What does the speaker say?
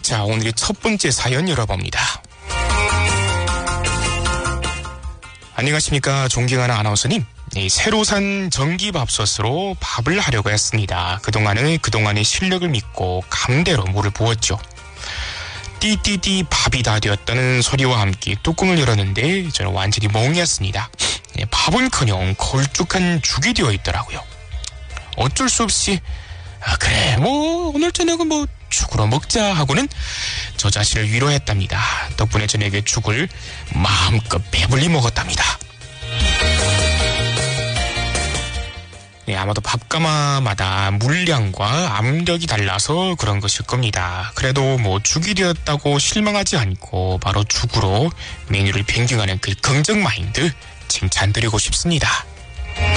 자, 오늘의 첫 번째 사연 열어봅니다. 안녕하십니까, 존경하는 아나운서님. 새로 산 전기밥솥으로 밥을 하려고 했습니다. 그동안의 실력을 믿고 감대로 물을 부었죠. 띠띠띠 밥이 다 되었다는 소리와 함께 뚜껑을 열었는데 저는 완전히 멍이었습니다. 밥은커녕 걸쭉한 죽이 되어 있더라고요. 어쩔 수 없이 그래 오늘 저녁은 죽으로 먹자 하고는 저 자신을 위로했답니다. 덕분에 저녁에 죽을 마음껏 배불리 먹었답니다. 아마도 밥가마마다 물량과 압력이 달라서 그런 것일 겁니다. 그래도 죽이 되었다고 실망하지 않고 바로 죽으로 메뉴를 변경하는 그 긍정 마인드 칭찬드리고 싶습니다.